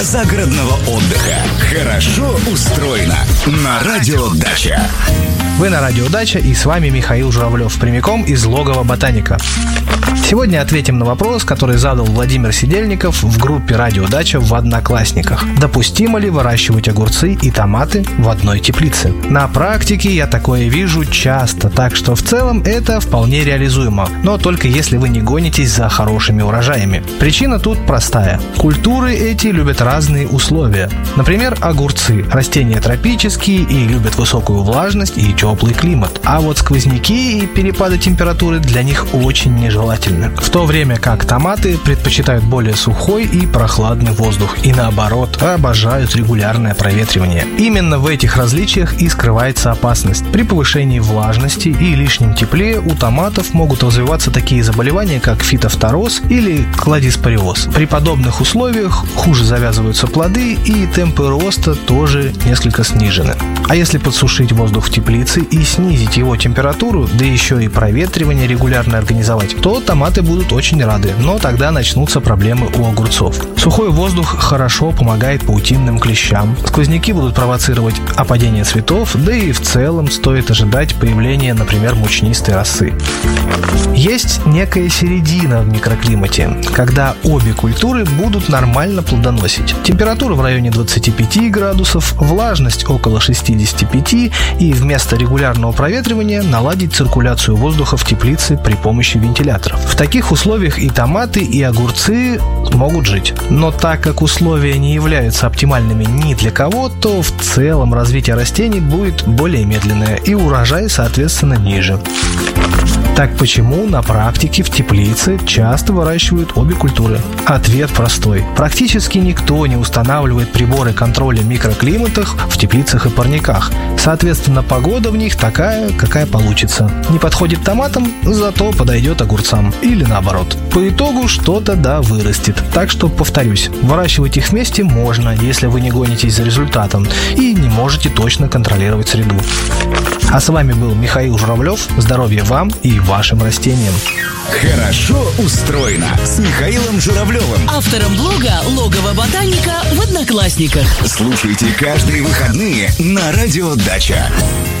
загородного отдыха. Хорошо устроено на Радио Дача. Вы на Радио Дача, и с вами Михаил Журавлев, прямиком из логова ботаника. Сегодня ответим на вопрос, который задал Владимир Сидельников в группе Радио Дача в Одноклассниках. Допустимо ли выращивать огурцы и томаты в одной теплице? На практике я такое вижу часто, так что в целом это вполне реализуемо, но только если вы не гонитесь за хорошими урожаями. Причина тут простая. Культуры эти любят разные условия. Например, огурцы. Растения тропические и любят высокую влажность и теплый климат. А вот сквозняки и перепады температуры для них очень нежелательны. В то время как томаты предпочитают более сухой и прохладный воздух. И наоборот, обожают регулярное проветривание. Именно в этих различиях и скрывается опасность. При повышении влажности и лишнем тепле у томатов могут развиваться такие заболевания, как фитофтороз или кладиспориоз. При подобных условиях хуже завязываются плоды, и темпы роста тоже несколько снижены. А если подсушить воздух в теплице и снизить его температуру, да еще и проветривание регулярно организовать, то томаты будут очень рады, но тогда начнутся проблемы у огурцов. Сухой воздух хорошо помогает паутинным клещам, сквозняки будут провоцировать опадение цветов, да и в целом стоит ожидать появления, например, мучнистой росы. Есть некая середина в микроклимате, когда обе культуры будут нормально плодоносить. Температура в районе 25 градусов, влажность около 65 и вместо регулярного проветривания наладить циркуляцию воздуха в теплице при помощи вентиляторов. В таких условиях и томаты, и огурцы могут жить. Но так как условия не являются оптимальными ни для кого, то в целом развитие растений будет более медленное и урожай, соответственно, ниже. Так почему на практике в теплице часто выращивают обе культуры? Ответ простой. Практически никто не устанавливает приборы контроля микроклиматов в теплицах и парниках. Соответственно, погода в них такая, какая получится. Не подходит томатам, зато подойдет огурцам. Или наоборот. По итогу что-то вырастет. Так что, повторюсь, выращивать их вместе можно, если вы не гонитесь за результатом и не можете точно контролировать среду. А с вами был Михаил Журавлев. Здоровья вам и вашим растениям. Хорошо устроено с Михаилом Журавлевым, автором блога «Логово ботаника» в Одноклассниках. Слушайте каждые выходные на Радио Дача.